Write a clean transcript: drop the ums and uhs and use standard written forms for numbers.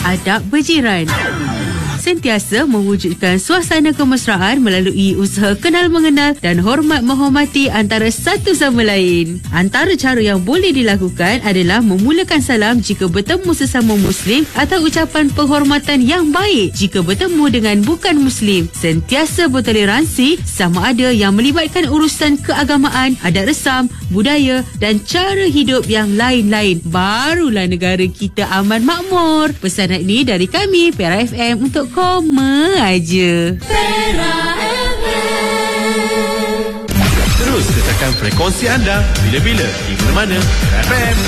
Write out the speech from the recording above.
adab berjiran. Sentiasa mewujudkan suasana kemesraan melalui usaha kenal mengenal dan hormat menghormati antara satu sama lain. Antara cara yang boleh dilakukan adalah memulakan salam jika bertemu sesama Muslim atau ucapan penghormatan yang baik jika bertemu dengan bukan Muslim. Sentiasa bertoleransi sama ada yang melibatkan urusan keagamaan, adat resam, budaya dan cara hidup yang lain-lain. Barulah negara kita aman makmur. Pesanan ini dari kami, Pera FM, untuk koma aja. Terus tekan frekuensi anda bila-bila, di mana-mana. FM.